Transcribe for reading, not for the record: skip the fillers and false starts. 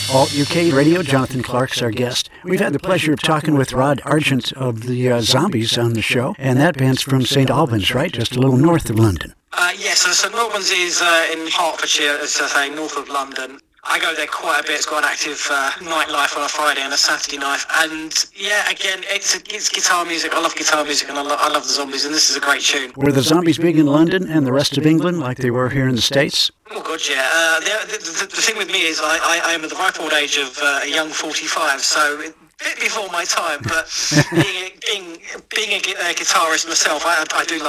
Alt UK Radio, Jonathan Clark's our guest. We've had the pleasure of talking with Rod Argent of the Zombies on the show, and that band's from St Albans, right? Just a little north of London. Yes, so St Albans is in Hertfordshire, as I say, north of London. I go there quite a bit. It's got an active nightlife on a Friday and a Saturday night. And yeah, again, it's guitar music. I love guitar music, and I love the Zombies, and this is a great tune. Were the Zombies big in London and the rest of England like they were here in the States? Oh, God, yeah. The thing with me is I am at the ripe old age of a young 45, so a bit before my time. But being a guitarist myself, I do love